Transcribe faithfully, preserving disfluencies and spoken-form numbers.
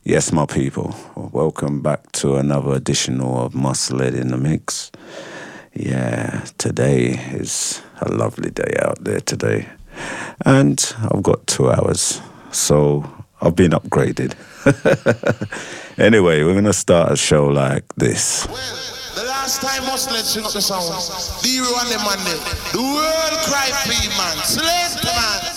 Yes, my people, welcome back to another edition of Musclehead in the Mix. Yeah, today is a lovely day out there today. And I've got two hours, so I've been upgraded. Anyway, we're going to start a show like this. Well, the last time Musclehead sing up the song, D-Ro and the man, the world cry for you, man. Slave, man.